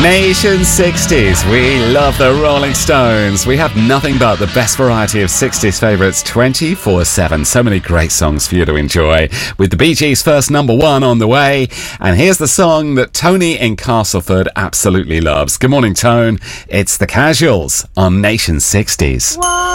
Nation 60s. We love the Rolling Stones. We have nothing but the best variety of 60s favourites 24/7. So many great songs for you to enjoy. With the Bee Gees' first number one on the way. And here's the song that Tony in Castleford absolutely loves. Good morning, Tone. It's The Casuals on Nation 60s.